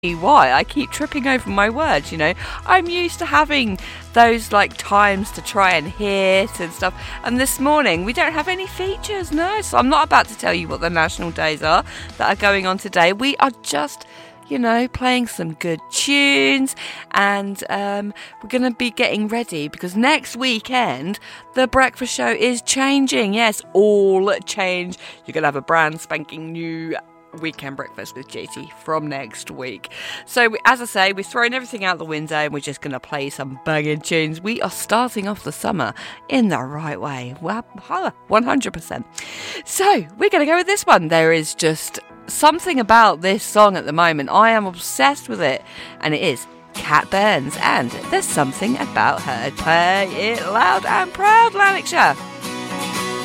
why I keep tripping over my words, I'm used to having those like times to try and hit and stuff, and this morning we don't have any features, no, so I'm not about to tell you what the national days are that are going on today. We are just playing some good tunes, and we're going to be getting ready because next weekend the breakfast show is changing. Yes, all change. You're going to have a brand spanking new Weekend Breakfast with JT from next week. So as I say, we're throwing everything out the window and we're just going to play some banging tunes. We are starting off the summer in the right way. Well, 100%. So we're going to go with this one. There is just something about this song at the moment. I am obsessed with it, and it is Cat Burns, and There's Something About Her. Play it loud and proud, Lanarkshire.